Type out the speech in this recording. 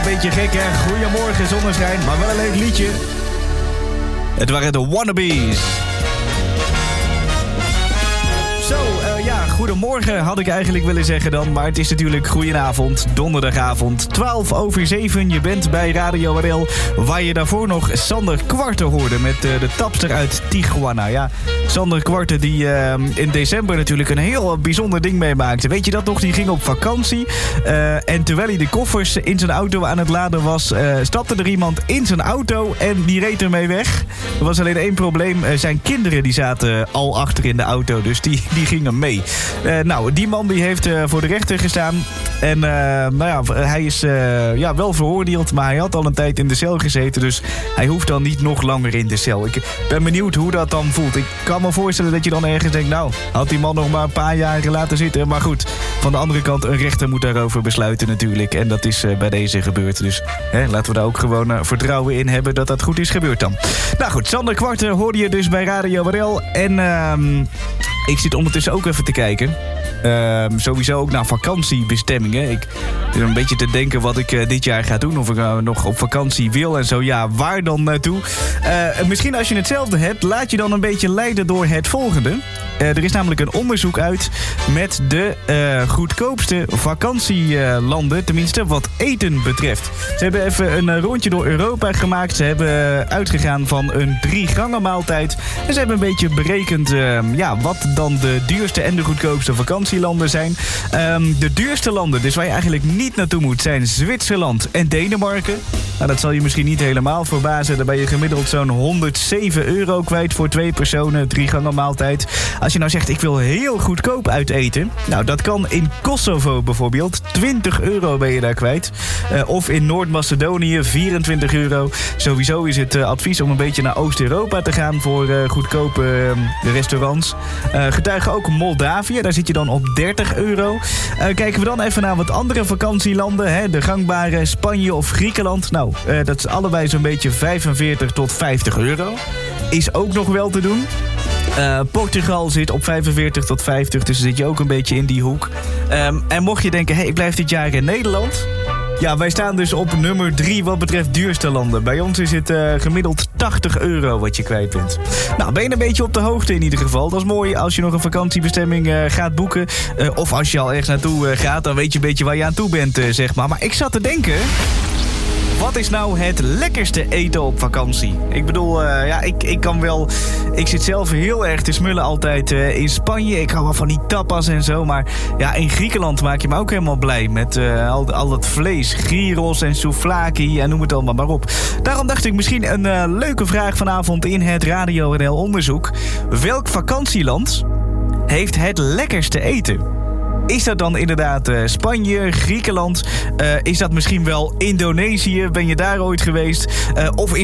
beetje gek hè. Goedemorgen zonneschijn, maar wel een leuk liedje. Het waren de Wannabes. Zo, goedemorgen had ik eigenlijk willen zeggen dan. Maar het is natuurlijk goedenavond, donderdagavond, 6:12. Je bent bij Radio RL, waar je daarvoor nog Sander Kwarten hoorde met de tapster uit Tijuana. Ja, Sander Kwarten die in december natuurlijk een heel bijzonder ding meemaakte. Weet je dat nog? Die ging op vakantie. En terwijl hij de koffers in zijn auto aan het laden was, stapte er iemand in zijn auto en die reed ermee weg. Er was alleen één probleem. Zijn kinderen die zaten al achter in de auto, dus die gingen mee. Die man die heeft voor de rechter gestaan. En hij is wel veroordeeld, maar hij had al een tijd in de cel gezeten. Dus hij hoeft dan niet nog langer in de cel. Ik ben benieuwd hoe dat dan voelt. Ik kan me voorstellen dat je dan ergens denkt, had die man nog maar een paar jaar laten zitten. Maar goed, van de andere kant, een rechter moet daarover besluiten natuurlijk. En dat is bij deze gebeurd. Dus laten we daar ook gewoon vertrouwen in hebben dat dat goed is gebeurd dan. Nou goed, Sander Kwarten hoorde je dus bij Radio RL. En ik zit ondertussen ook even te kijken. Sowieso ook naar vakantiebestemmingen. Ik zit een beetje te denken wat ik dit jaar ga doen. Of ik nog op vakantie wil en zo. Ja, waar dan naartoe? Misschien als je hetzelfde hebt, laat je dan een beetje leiden door het volgende. Er is namelijk een onderzoek uit met de goedkoopste vakantielanden. Tenminste, wat eten betreft. Ze hebben even een rondje door Europa gemaakt. Ze hebben uitgegaan van een 3-gangen maaltijd. En ze hebben een beetje berekend wat dan de duurste en de goedkoopste vakantielanden zijn. De duurste landen, dus waar je eigenlijk niet naartoe moet, zijn Zwitserland en Denemarken. Nou, dat zal je misschien niet helemaal verbazen. Daar ben je gemiddeld zo'n €107 kwijt voor 2 personen, 3-gangen maaltijd. Als je nou zegt, ik wil heel goedkoop uiteten. Nou, dat kan in Kosovo bijvoorbeeld. €20 ben je daar kwijt. Of in Noord-Macedonië €24. Sowieso is het advies om een beetje naar Oost-Europa te gaan voor goedkope restaurants. Getuigen ook Moldavië, daar zit je dan op €30. Kijken we dan even naar wat andere vakantielanden. Hè? De gangbare Spanje of Griekenland. Nou, dat is allebei zo'n beetje €45 tot €50. Is ook nog wel te doen. Portugal zit op 45 tot 50, dus zit je ook een beetje in die hoek. En mocht je denken, ik blijf dit jaar in Nederland. Ja, wij staan dus op nummer 3 wat betreft duurste landen. Bij ons is het gemiddeld €80 wat je kwijt bent. Nou, ben je een beetje op de hoogte in ieder geval. Dat is mooi als je nog een vakantiebestemming gaat boeken. Of als je al ergens naartoe gaat, dan weet je een beetje waar je aan toe bent, zeg maar. Maar ik zat te denken, wat is nou het lekkerste eten op vakantie? Ik bedoel, ik zit zelf heel erg te smullen altijd in Spanje. Ik hou wel van die tapas en zo. Maar ja, in Griekenland maak je me ook helemaal blij. Met al dat vlees, gyros en souvlaki en noem het allemaal maar op. Daarom dacht ik misschien een leuke vraag vanavond in het Radio RL onderzoek. Welk vakantieland heeft het lekkerste eten? Is dat dan inderdaad Spanje, Griekenland? Is dat misschien wel Indonesië? Ben je daar ooit geweest? Of